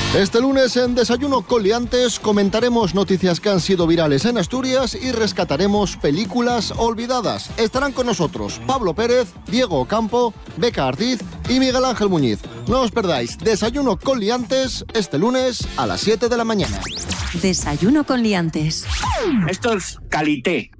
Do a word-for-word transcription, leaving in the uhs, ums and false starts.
Este lunes en Desayuno con Liantes comentaremos noticias que han sido virales en Asturias y rescataremos películas olvidadas. Estarán con nosotros Pablo Pérez, Diego Ocampo, Beca Ardiz y Miguel Ángel Muñiz. No os perdáis Desayuno con Liantes este lunes a las siete de la mañana. Desayuno con Liantes. Esto es calité.